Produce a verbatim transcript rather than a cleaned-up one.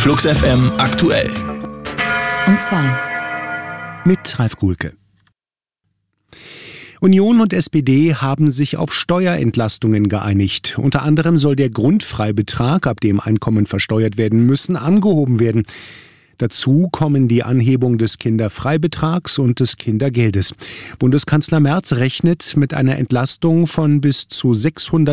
Flux F M aktuell. Und zwei. Mit Ralf Guhlke. Union und S P D haben sich auf Steuerentlastungen geeinigt. Unter anderem soll der Grundfreibetrag, ab dem Einkommen versteuert werden müssen, angehoben werden. Dazu kommen die Anhebung des Kinderfreibetrags und des Kindergeldes. Bundeskanzler Merz rechnet mit einer Entlastung von bis zu sechshundert